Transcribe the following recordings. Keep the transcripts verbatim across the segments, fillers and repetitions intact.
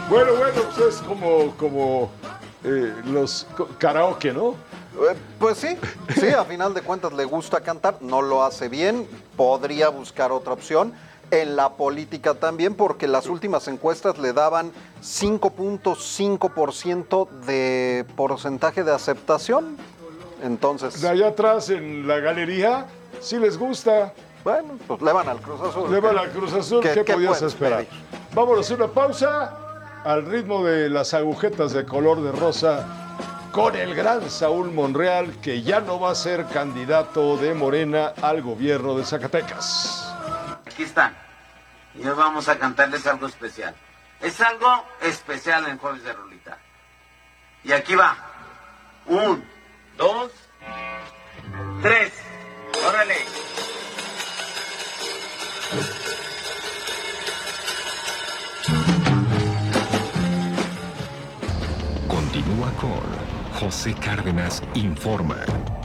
Bueno, bueno, pues es como, como eh, los karaoke, ¿no? Eh, pues sí, sí, a final de cuentas le gusta cantar, no lo hace bien, podría buscar otra opción. En la política también, porque las últimas encuestas le daban cinco punto cinco por ciento de porcentaje de aceptación. Entonces, De allá atrás en la galería, sí les gusta. bueno, pues le van al Cruz Azul. Le van al Cruz Azul, ¿qué, ¿qué, ¿qué podías esperar? Pedir? Vámonos a una pausa al ritmo de las agujetas de color de rosa con el gran Saúl Monreal, que ya no va a ser candidato de Morena al gobierno de Zacatecas. Aquí están. Y hoy vamos a cantarles algo especial. Es algo especial en Jueves de Rolita. Y aquí va. Un, dos, tres. ¡Órale! Continúa con José Cárdenas Informa.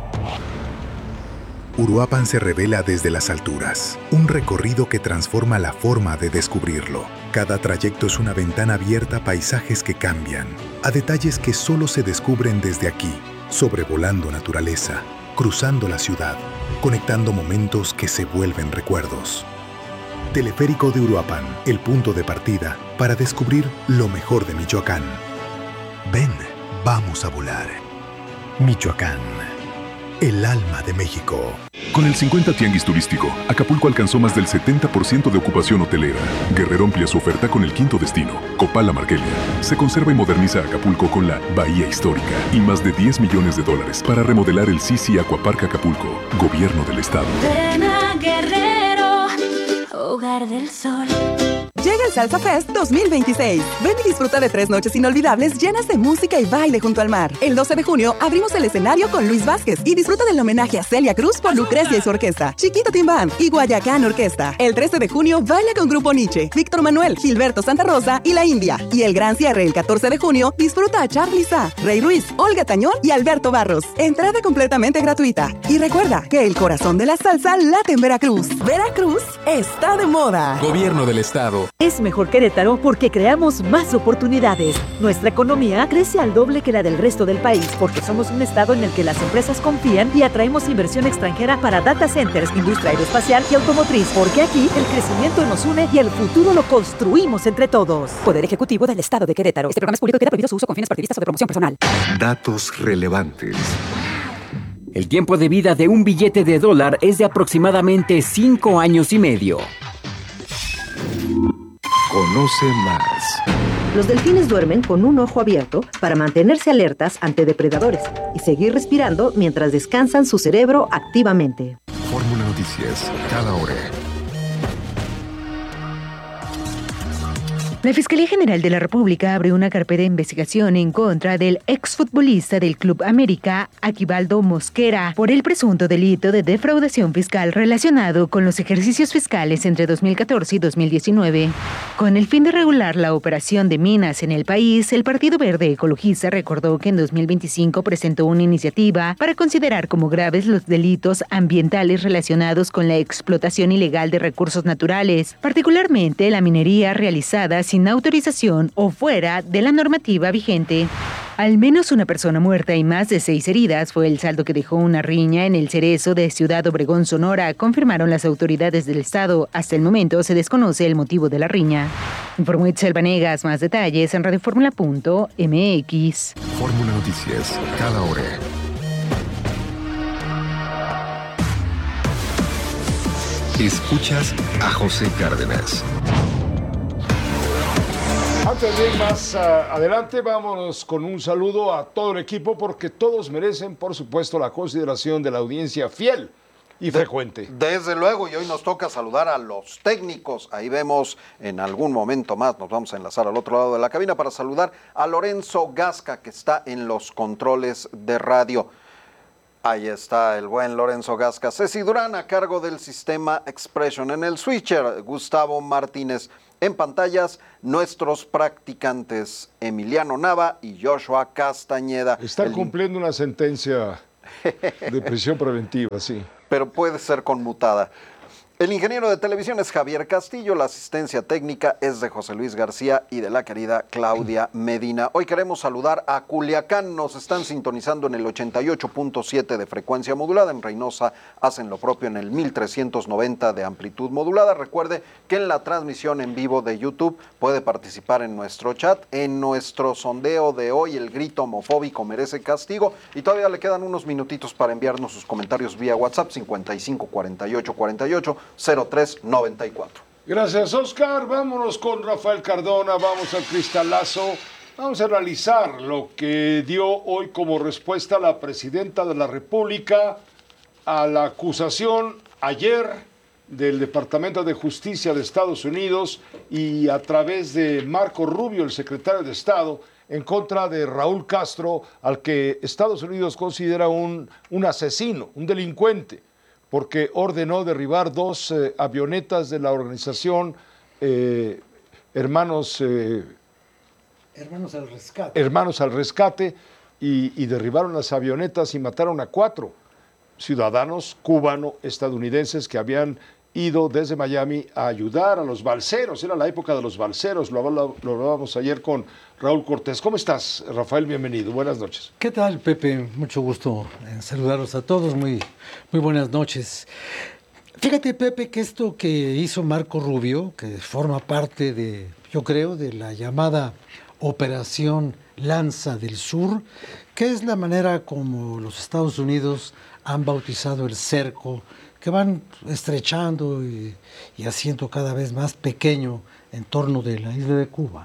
Uruapan se revela desde las alturas, un recorrido que transforma la forma de descubrirlo. Cada trayecto es una ventana abierta a paisajes que cambian, a detalles que solo se descubren desde aquí, sobrevolando naturaleza, cruzando la ciudad, conectando momentos que se vuelven recuerdos. Teleférico de Uruapan, el punto de partida para descubrir lo mejor de Michoacán. Ven, vamos a volar. Michoacán, el alma de México. Con el cincuenta Tianguis Turístico, Acapulco alcanzó más del setenta por ciento de ocupación hotelera. Guerrero amplía su oferta con el quinto destino, Copala Marquelia. Se conserva y moderniza Acapulco con la Bahía Histórica y más de diez millones de dólares para remodelar el Sisi Aquapark Acapulco, Gobierno del Estado. Ven a Guerrero, hogar del sol. Llega el Salsa Fest dos mil veintiséis. Ven y disfruta de tres noches inolvidables llenas de música y baile junto al mar. El doce de junio abrimos el escenario con Luis Vázquez y disfruta del homenaje a Celia Cruz por Lucrecia y su orquesta, Chiquito Timbán y Guayacán Orquesta. El trece de junio baila con Grupo Nietzsche, Víctor Manuel, Gilberto Santa Rosa y La India. Y el gran cierre el catorce de junio disfruta a Charly Sa, Rey Ruiz, Olga Tañón y Alberto Barros. Entrada completamente gratuita. Y recuerda que el corazón de la salsa late en Veracruz. Veracruz está de moda. Gobierno del Estado. Es mejor Querétaro porque creamos más oportunidades. Nuestra economía crece al doble que la del resto del país porque somos un estado en el que las empresas confían y atraemos inversión extranjera para data centers, industria aeroespacial y automotriz. Porque aquí el crecimiento nos une y el futuro lo construimos entre todos. Poder Ejecutivo del Estado de Querétaro. Este programa es público y queda prohibido su uso con fines partidistas o de promoción personal. Datos relevantes. El tiempo de vida de un billete de dólar es de aproximadamente cinco años y medio. Conoce más. Los delfines duermen con un ojo abierto para mantenerse alertas ante depredadores y seguir respirando mientras descansan su cerebro activamente. Fórmula Noticias, cada hora. La Fiscalía General de la República abre una carpeta de investigación en contra del exfutbolista del Club América, Aquivaldo Mosquera, por el presunto delito de defraudación fiscal relacionado con los ejercicios fiscales entre dos mil catorce y dos mil diecinueve. Con el fin de regular la operación de minas en el país, el Partido Verde Ecologista recordó que en dos mil veinticinco presentó una iniciativa para considerar como graves los delitos ambientales relacionados con la explotación ilegal de recursos naturales, particularmente la minería realizada sin autorización o fuera de la normativa vigente. Al menos una persona muerta y más de seis heridas fue el saldo que dejó una riña en el Cerezo de Ciudad Obregón, Sonora, confirmaron las autoridades del estado. Hasta el momento se desconoce el motivo de la riña. Informó Itzel Vanegas, más detalles en radioformula punto m x. Fórmula Noticias, cada hora. Escuchas a José Cárdenas. Antes de ir más uh, adelante, vámonos con un saludo a todo el equipo porque todos merecen, por supuesto, la consideración de la audiencia fiel y frecuente. De, desde luego, y hoy nos toca saludar a los técnicos. Ahí vemos en algún momento más, nos vamos a enlazar al otro lado de la cabina para saludar a Lorenzo Gasca, que está en los controles de radio. Ahí está el buen Lorenzo Gasca. Ceci Durán a cargo del sistema Expression. En el switcher, Gustavo Martínez. En pantallas, nuestros practicantes Emiliano Nava y Joshua Castañeda. Está el... cumpliendo una sentencia de prisión preventiva, sí. Pero puede ser conmutada. El ingeniero de televisión es Javier Castillo, la asistencia técnica es de José Luis García y de la querida Claudia Medina. Hoy queremos saludar a Culiacán, nos están sintonizando en el ochenta y ocho punto siete de frecuencia modulada, en Reynosa hacen lo propio en el mil trescientos noventa de amplitud modulada. Recuerde que en la transmisión en vivo de YouTube puede participar en nuestro chat, en nuestro sondeo de hoy, el grito homofóbico merece castigo, y todavía le quedan unos minutitos para enviarnos sus comentarios vía WhatsApp cincuenta y cinco cuarenta y ocho cuarenta y ocho cero tres noventa y cuatro. Gracias, Oscar. Vámonos con Rafael Cardona, vamos al cristalazo. Vamos a analizar lo que dio hoy como respuesta la presidenta de la República a la acusación ayer del Departamento de Justicia de Estados Unidos y a través de Marco Rubio, el secretario de Estado, en contra de Raúl Castro, al que Estados Unidos considera un, un asesino, un delincuente, porque ordenó derribar dos eh, avionetas de la organización eh, Hermanos, eh, Hermanos al Rescate. Hermanos al Rescate y, y derribaron las avionetas y mataron a cuatro ciudadanos cubano-estadounidenses que habían ido desde Miami a ayudar a los balseros. Era la época de los balseros, lo, lo, lo hablábamos ayer con Raúl Cortés. ¿Cómo estás, Rafael? Bienvenido, buenas noches. ¿Qué tal, Pepe? Mucho gusto en saludarlos a todos, muy, muy buenas noches. Fíjate, Pepe, que esto que hizo Marco Rubio, que forma parte de, yo creo, de la llamada Operación Lanza del Sur, que es la manera como los Estados Unidos han bautizado el cerco, que van estrechando y, y haciendo cada vez más pequeño en torno de la isla de Cuba.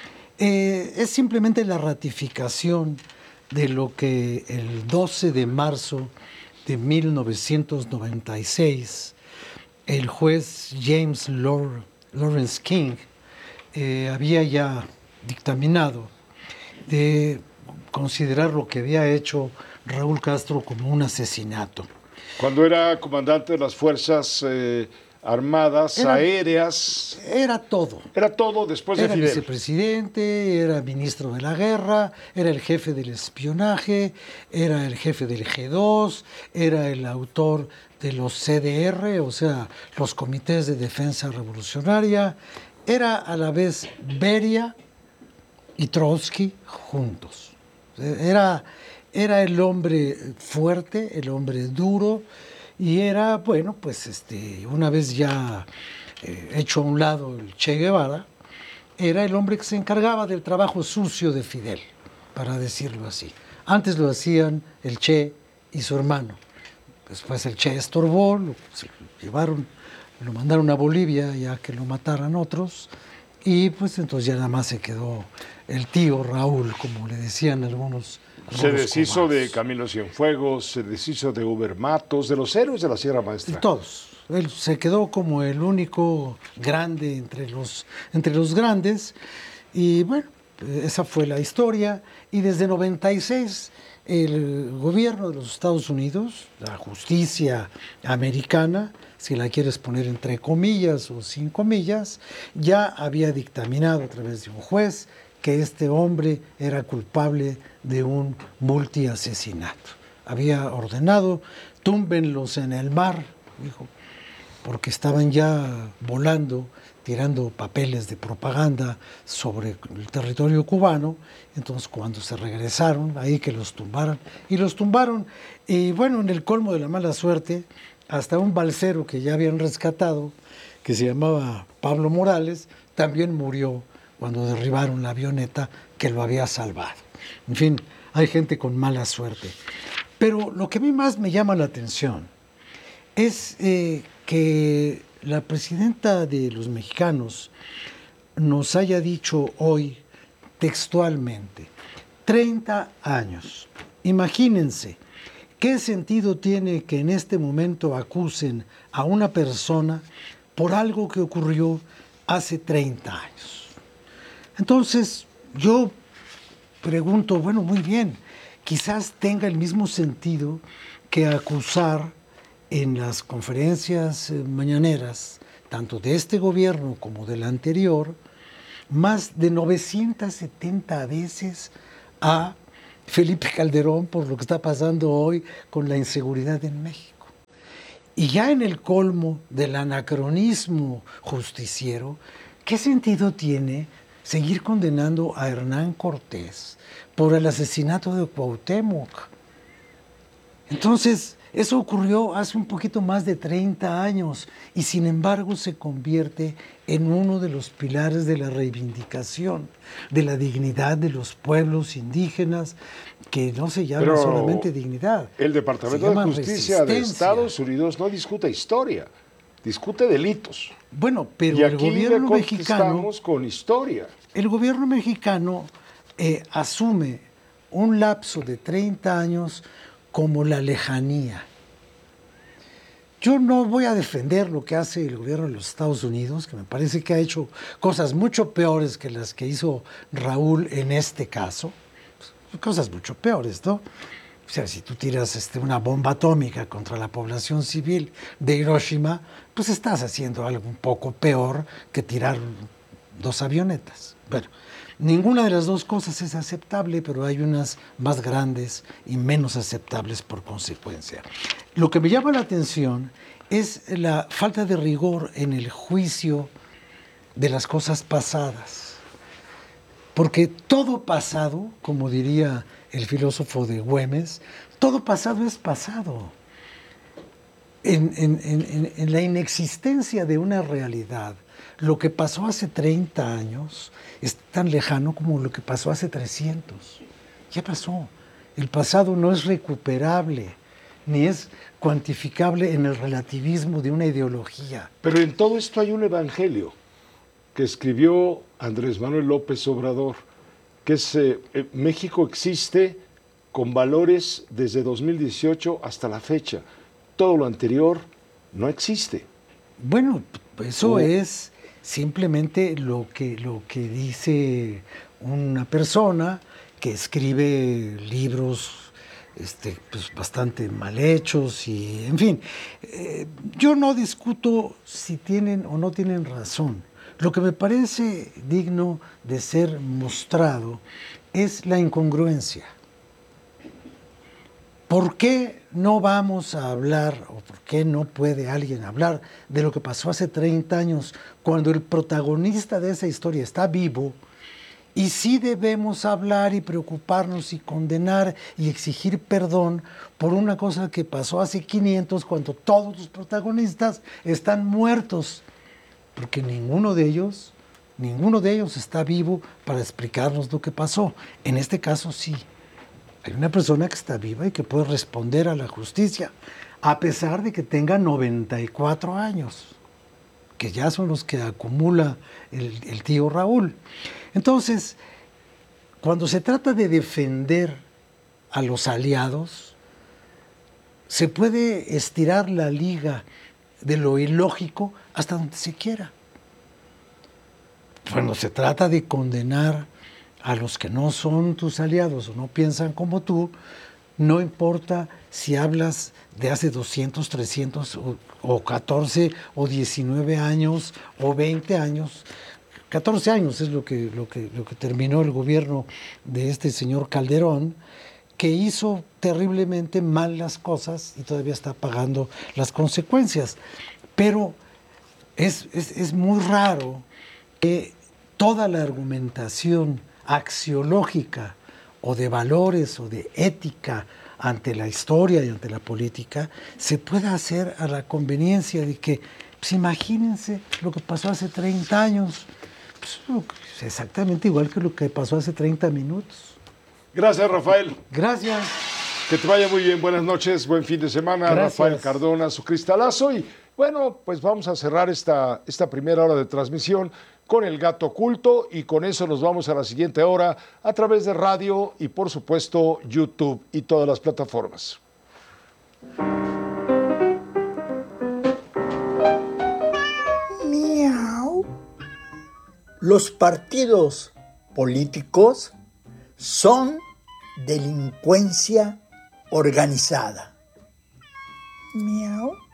Eh, es simplemente la ratificación de lo que el doce de marzo de mil novecientos noventa y seis el juez James Lord, Lawrence King eh, había ya dictaminado de considerar lo que había hecho Raúl Castro como un asesinato. Cuando era comandante de las Fuerzas eh, Armadas, era, Aéreas... Era todo. Era todo después de Fidel. Era vicepresidente, era ministro de la guerra, era el jefe del espionaje, era el jefe del G dos, era el autor de los C D R, o sea, los Comités de Defensa Revolucionaria, era a la vez Beria y Trotsky juntos. Era... Era el hombre fuerte, el hombre duro, y era, bueno, pues este, una vez ya eh, hecho a un lado el Che Guevara, era el hombre que se encargaba del trabajo sucio de Fidel, para decirlo así. Antes lo hacían el Che y su hermano. Después el Che estorbó, lo se llevaron, lo mandaron a Bolivia ya que lo mataran otros, y pues entonces ya nada más se quedó el tío Raúl, como le decían algunos. Se deshizo de Camilo Cienfuegos, se deshizo de Uber Matos, de los héroes de la Sierra Maestra. De todos. Él se quedó como el único grande entre los, entre los grandes. Y bueno, esa fue la historia. Y desde noventa y seis el gobierno de los Estados Unidos, la justicia americana, si la quieres poner entre comillas o sin comillas, ya había dictaminado a través de un juez que este hombre era culpable de un multiasesinato. Había ordenado, túmbenlos en el mar, dijo, porque estaban ya volando, tirando papeles de propaganda sobre el territorio cubano. Entonces, cuando se regresaron, ahí que los tumbaran, y los tumbaron. Y bueno, en el colmo de la mala suerte, hasta un balsero que ya habían rescatado, que se llamaba Pablo Morales, también murió cuando derribaron la avioneta que lo había salvado. En fin, hay gente con mala suerte. Pero lo que a mí más me llama la atención es eh, que la presidenta de los mexicanos nos haya dicho hoy textualmente, treinta años. Imagínense, ¿qué sentido tiene que en este momento acusen a una persona por algo que ocurrió hace treinta años? Entonces, yo pregunto, bueno, muy bien, quizás tenga el mismo sentido que acusar en las conferencias mañaneras, tanto de este gobierno como del anterior, más de novecientas setenta veces a Felipe Calderón por lo que está pasando hoy con la inseguridad en México. Y ya en el colmo del anacronismo justiciero, ¿qué sentido tiene seguir condenando a Hernán Cortés por el asesinato de Cuauhtémoc? Entonces, eso ocurrió hace un poquito más de treinta años y sin embargo se convierte en uno de los pilares de la reivindicación de la dignidad de los pueblos indígenas, que no se llama Pero solamente dignidad. El Departamento de Justicia de Estados Unidos no discute historia, discute delitos. Bueno, pero y el aquí gobierno le mexicano con historia. El gobierno mexicano eh, asume un lapso de treinta años como la lejanía. Yo no voy a defender lo que hace el gobierno de los Estados Unidos, que me parece que ha hecho cosas mucho peores que las que hizo Raúl en este caso. Cosas mucho peores, ¿no? O sea, si tú tiras este, una bomba atómica contra la población civil de Hiroshima, pues estás haciendo algo un poco peor que tirar dos avionetas. Bueno, ninguna de las dos cosas es aceptable, pero hay unas más grandes y menos aceptables por consecuencia. Lo que me llama la atención es la falta de rigor en el juicio de las cosas pasadas. Porque todo pasado, como diría el filósofo de Güemes, todo pasado es pasado. En, en, en, en la inexistencia de una realidad, lo que pasó hace treinta años es tan lejano como lo que pasó hace trescientos. Ya pasó. El pasado no es recuperable, ni es cuantificable en el relativismo de una ideología. Pero en todo esto hay un evangelio que escribió Andrés Manuel López Obrador, que es eh, eh, México existe con valores desde dos mil dieciocho hasta la fecha. Todo lo anterior no existe. Bueno, eso oh. es simplemente lo que, lo que dice una persona que escribe libros este, pues, bastante mal hechos y, en fin, eh, yo no discuto si tienen o no tienen razón. Lo que me parece digno de ser mostrado es la incongruencia. ¿Por qué no vamos a hablar, o por qué no puede alguien hablar de lo que pasó hace treinta años, cuando el protagonista de esa historia está vivo? Y sí debemos hablar y preocuparnos y condenar y exigir perdón por una cosa que pasó hace quinientos, cuando todos los protagonistas están muertos. Porque ninguno de ellos, ninguno de ellos está vivo para explicarnos lo que pasó. En este caso sí. Hay una persona que está viva y que puede responder a la justicia, a pesar de que tenga noventa y cuatro años, que ya son los que acumula el, el tío Raúl. Entonces, cuando se trata de defender a los aliados, se puede estirar la liga de lo ilógico hasta donde se quiera. Cuando se trata de condenar a los que no son tus aliados o no piensan como tú, no importa si hablas de hace doscientos, trescientos o, o catorce o diecinueve años o veinte años. catorce años es lo que, lo que, lo que terminó el gobierno de este señor Calderón, que hizo terriblemente mal las cosas y todavía está pagando las consecuencias. Pero es, es, es muy raro que toda la argumentación axiológica o de valores o de ética ante la historia y ante la política se pueda hacer a la conveniencia de que, pues imagínense lo que pasó hace treinta años, pues, exactamente igual que lo que pasó hace treinta minutos. Gracias, Rafael. Gracias. Que te vaya muy bien, buenas noches, buen fin de semana. Gracias. Rafael Cardona, su cristalazo. Y bueno, pues vamos a cerrar esta, esta primera hora de transmisión con El Gato Oculto, y con eso nos vamos a la siguiente hora a través de radio y por supuesto YouTube y todas las plataformas. Miau. Los partidos políticos son delincuencia organizada. Miau.